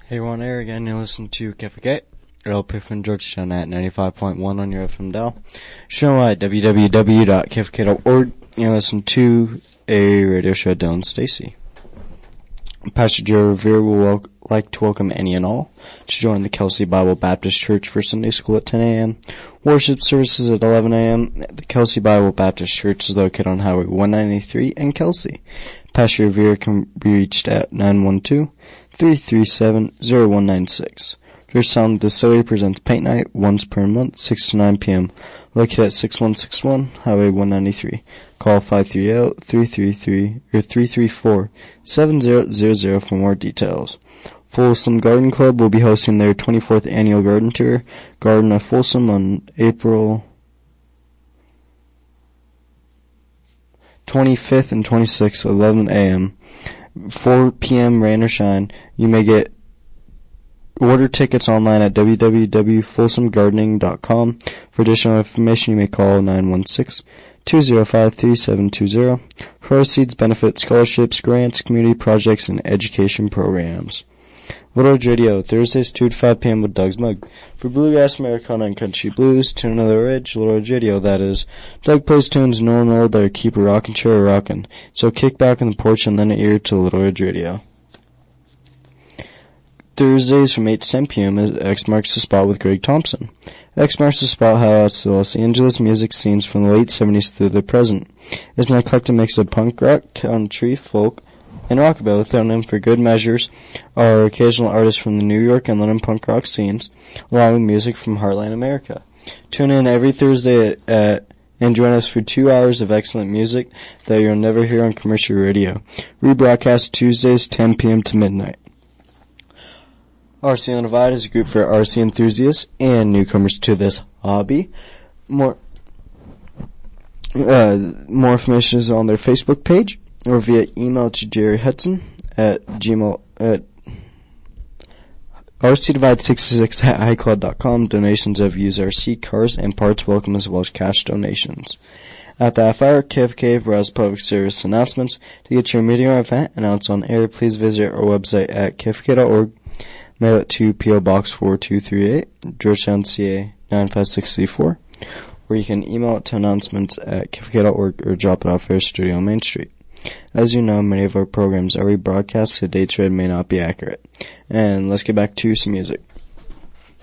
Hey, Ron Air again. You're listening to KFK, LP from Georgetown at 95.1 on your FM dial. Show at www.kfk.org. You're listening to a radio show, Dylan Stacy. Pastor Joe Revere will like to welcome any and all to join the Kelsey Bible Baptist Church for Sunday School at 10 a.m. Worship services at 11 a.m. The Kelsey Bible Baptist Church is located on Highway 193 in Kelsey. Pastor Revere can be reached at 912-337-0196. Georgetown Distillery presents Paint Night once per month, 6 to 9 p.m. Located at 6161 Highway 193. Call 530-334-7000 for more details. Folsom Garden Club will be hosting their 24th annual garden tour, Garden of Folsom, on April 25th and 26th, 11 a.m. 4 p.m. rain or shine. You may order tickets online at www.folsomgardening.com. For additional information, you may call 916-205-3720. Proceeds benefit scholarships, grants, community projects, and education programs. Little Ridge Radio, Thursdays 2 to 5 p.m. with Doug's Mug. For Bluegrass, Americana, and Country Blues, tune into Little Ridge Radio, that is. Doug plays tunes no one will that keep a rockin' chair rockin'. So kick back on the porch and lend an ear to Little Ridge Radio. Thursdays from 8 to 10 p.m. is X Marks the Spot with Greg Thompson. X Marks the Spot highlights the Los Angeles music scenes from the late 70s through the present. It's an eclectic mix of punk rock, country, folk, and rockabilly, thrown in for good measures are occasional artists from the New York and London punk rock scenes, along with music from Heartland America. Tune in every Thursday and join us for 2 hours of excellent music that you'll never hear on commercial radio. Rebroadcast Tuesdays 10 p.m. to midnight. RC on Divide is a group for RC enthusiasts and newcomers to this hobby. More information is on their Facebook page or via email to Jerry Hudson at rcdivide66@icloud.com. Donations of used RC cars and parts welcome, as well as cash donations. At the half hour, KFK browse public service announcements. To get your meeting or event announced on air, please visit our website at kfk.org. Mail it to P.O. Box 4238, Georgetown, CA 95634, or you can email it to announcements at kfk.org or drop it off Air Studio on Main Street. As you know, many of our programs are rebroadcast, so dates read may not be accurate. And let's get back to some music.